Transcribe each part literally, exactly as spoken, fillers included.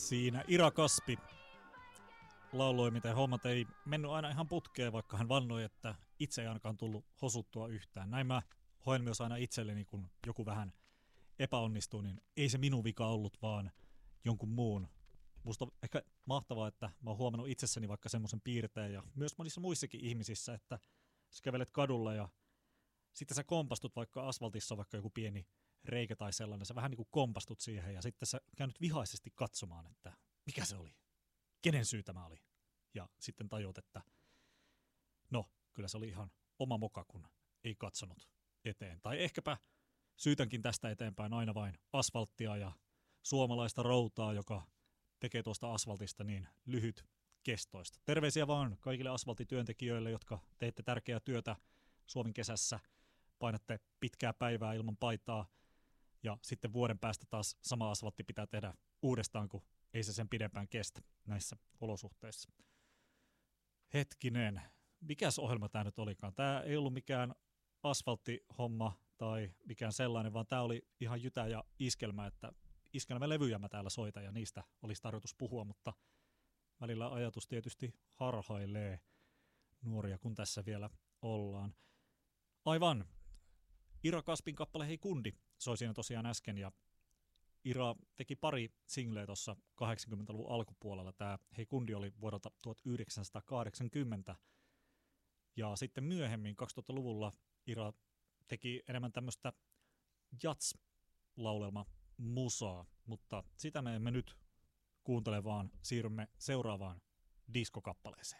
Siinä Ira Kaspi lauloi, miten hommat ei mennyt aina ihan putkeen, vaikka hän vannoi, että itse ei ainakaan tullut hosuttua yhtään. Näin mä hoen myös aina itselleni, kun joku vähän epäonnistuu, niin ei se minun vika ollut, vaan jonkun muun. Musta on ehkä mahtavaa, että mä oon huomannut itsessäni vaikka semmoisen piirteen ja myös monissa muissakin ihmisissä, että sä kävelet kadulla ja sitten sä kompastut vaikka asfaltissa on vaikka joku pieni reikä tai sellainen, sä vähän niin kuin kompastut siihen ja sitten sä käynyt vihaisesti katsomaan, että mikä se oli, kenen syy tämä oli. Ja sitten tajuat, että no, kyllä se oli ihan oma moka, kun ei katsonut eteen. Tai ehkäpä syytänkin tästä eteenpäin aina vain asfalttia ja suomalaista routaa, joka tekee tuosta asfaltista niin lyhyt kestoista. Terveisiä vaan kaikille asfaltityöntekijöille, jotka teette tärkeää työtä Suomen kesässä, painatte pitkää päivää ilman paitaa ja sitten vuoden päästä taas sama asfaltti pitää tehdä uudestaan, kun ei se sen pidempään kestä näissä olosuhteissa. Hetkinen, mikäs ohjelma tämä nyt olikaan? Tämä ei ollut mikään asfalttihomma tai mikään sellainen, vaan tämä oli ihan jytä ja iskelmä, että iskelmälevyjä mä täällä soitan ja niistä olisi tarkoitus puhua, mutta välillä ajatus tietysti harhailee nuoria, kun tässä vielä ollaan. Aivan, Ira Kaspin kappale Hei kundi soi siinä tosiaan äsken ja Ira teki pari singleä tuossa kahdeksankymmentäluvun alkupuolella. Tämä Hei kundi oli vuodelta tuhatyhdeksänsataakahdeksankymmentä ja sitten myöhemmin kaksituhattaluvulla Ira teki enemmän tämmöistä jats-laulelma musaa, mutta sitä me emme nyt kuuntele, vaan siirrymme seuraavaan diskokappaleeseen.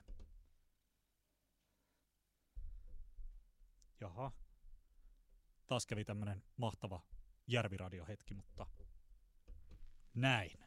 Jaha. Taas kävi tämmönen mahtava järviradiohetki, mutta näin.